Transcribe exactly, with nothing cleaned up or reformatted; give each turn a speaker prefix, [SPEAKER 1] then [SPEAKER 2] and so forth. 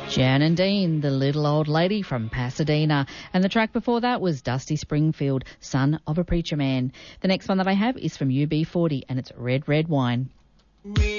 [SPEAKER 1] Jan and Dean, the little old lady from Pasadena. And the track before that was Dusty Springfield, Son of a Preacher Man. The next one that I have is from U B forty and it's Red Red Wine.
[SPEAKER 2] We